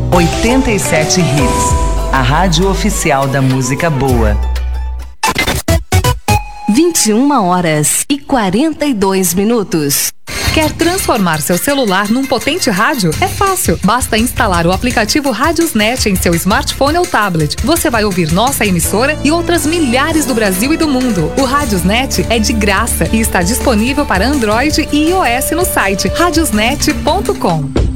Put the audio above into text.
87 Hits, a rádio oficial da música boa. 21h42. Quer transformar seu celular num potente rádio? É fácil. Basta instalar o aplicativo Radiosnet em seu smartphone ou tablet. Você vai ouvir nossa emissora e outras milhares do Brasil e do mundo. O Radiosnet é de graça e está disponível para Android e iOS no site radiosnet.com.